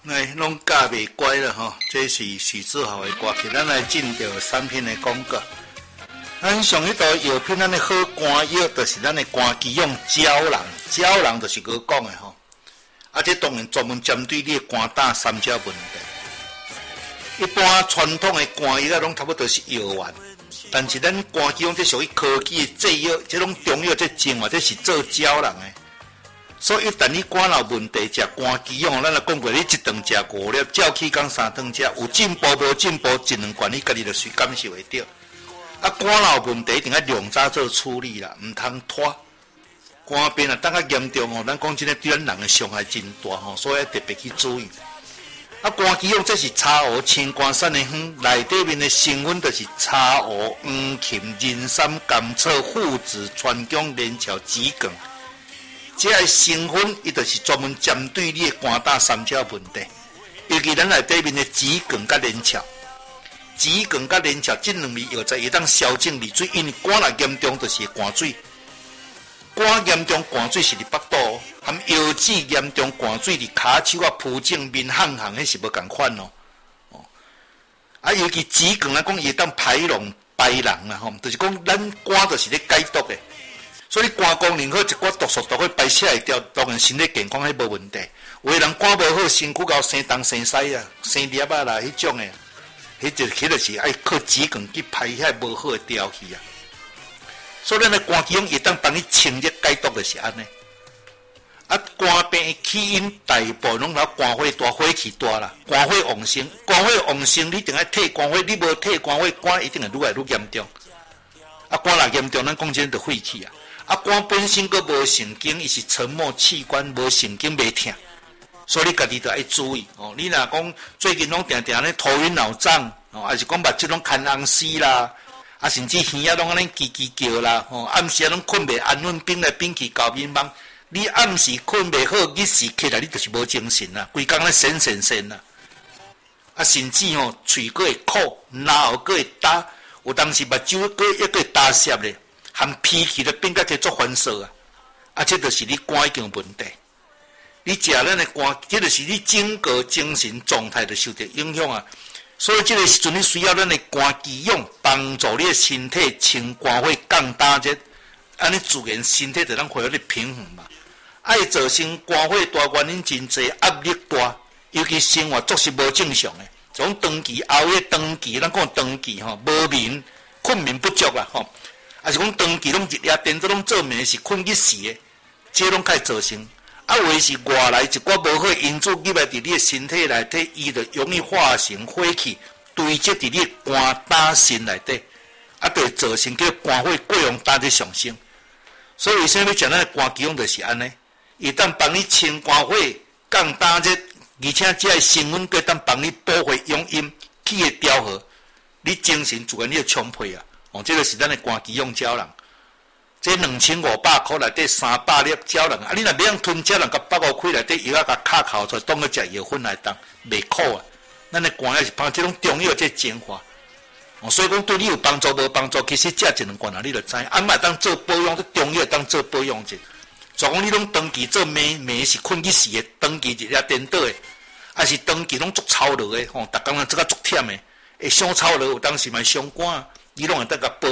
来，拢教袂乖了吼，这是许志豪的歌曲。咱来进到3篇的广告。咱上一道药品，咱的好肝药，就是咱的肝肌用胶囊。胶囊就是我讲的吼。啊，这当然专门针对你的肝胆三者问题。一般传统的肝药啊，拢差不多是药丸，但是咱肝肌用这属于科技的制药，这种中药这精华，这是做胶囊的。所以一旦你肝有问题，食肝肌用，咱也讲过，你一顿食5粒，照起讲3顿食，有进步无进步，1、2罐你家己就随感受会到。啊，肝有问题一定要量早做处理啦，唔通拖。肝病啊，等较严重哦，咱讲真诶，对咱人诶伤害真大吼，所以特别去注意。啊，肝肌用这是茶鹅青肝散的粉，内底面的成分就是茶鹅、黄芩、人参、甘草、附子、川芎、连翘、桔梗。这个成分，伊就是专门针对你的肝胆三者问题，尤其咱内底面的桔梗甲连翘，桔梗甲连翘这两味药材，会当消肿利水，因为肝若严重就是肝水，肝严重肝水是伫腹肚，含腰子严重肝水伫骹手啊、蹼颈、面项项，迄是无共款哦。啊，尤其桔梗来讲，伊会当排脓排脓啦吼，就是讲咱肝就是咧解毒的。所以肝功能好，一寡毒素都会排泄会掉，当然身体健康迄无问题。有的人肝无好，身躯到生东生西啊、生粒啊啦，迄种诶，迄就是爱靠桔梗去排遐无好诶掉去啊。所以咱诶肝肌用会当帮你清热解毒，就是安尼。啊，肝病诶起因大部拢老肝火大、火气大啦，肝火旺盛，肝火旺盛，你一定要退肝火，你无退肝火，肝一定会愈来愈严重。啊，肝若严重，咱讲真就废气啊。啊，肝本身佫无神经，伊是沉默器官，无神经袂痛，所以你家己着爱注意哦。你若讲最近拢定定咧头晕脑胀哦，还是讲目睭拢看红丝啦，啊甚至耳仔拢安尼叽叽叫啦，哦暗时啊拢困袂安稳，变来变去搞迷茫。你暗时困袂好，日时起来你就是无精神啦，规工咧神啦。啊甚至吼喙佫会苦，脑喉佫会焦，有当时目睭佫会焦涩咧。含脾气就变甲摕作烦躁啊！啊，这就是你肝已经有问题。你食咱的肝，这就是你整个精神状态就受到影响啊。所以这个时阵你需要咱的肝肌用帮助你的身体清肝火、降胆热，安尼自然身体就能恢复你平衡嘛。爱造成肝火大原因真济，压力大，尤其生活作息无正常的，种长期熬夜、长期咱讲长期吼无眠、困眠不足啦吼。啊是讲长期拢日夜颠倒拢做眠是困日时的，这拢会造成。啊，有的是外来一寡无好因素入来伫你的身体内底，伊就容易化成火气，堆积伫你的肝胆肾内底，啊，就会造成叫肝火过量胆热上升。所以为什么要食咱的肝肌用就是安尼，伊当帮你清肝火、降胆热，而且这个成分佮当帮你补回阳阴，气会调和，你精神自然你就充沛啊。哦，这个是咱的肝肌用胶囊，这2500块内底300粒胶囊，啊，你若要用吞胶囊，甲8、5块内底药啊，甲卡烤出来，当个食药粉来当，袂苦啊。咱的肝也是帮这种中药这精华，哦，所以讲对你有帮助无帮助，其实食1、2罐啊，你就知。啊，莫当做保养，这中药当做保养者。就讲你拢长期做眠是困日时的，长期日夜颠倒的，还是长期拢足操劳的，吼，逐工人做甲足忝的，会伤操劳，有当时嘛伤肝。你拢会得甲保